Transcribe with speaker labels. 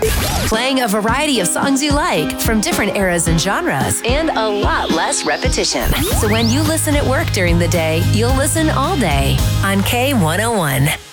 Speaker 1: Playing a variety of songs you like from different eras and genres, and a lot less repetition. So when you listen at work during the day, you'll listen all day on K101.